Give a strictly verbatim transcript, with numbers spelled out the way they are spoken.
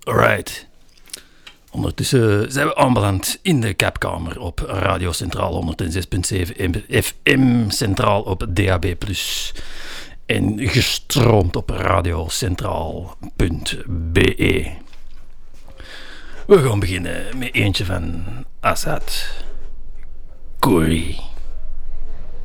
Alright. Ondertussen zijn we aanbeland in de Capkamer op Radio Centraal honderdzes komma zeven F M, centraal op D A B plus, en gestroomd op radiocentraal punt b e. We gaan beginnen met eentje van Assad Kouri.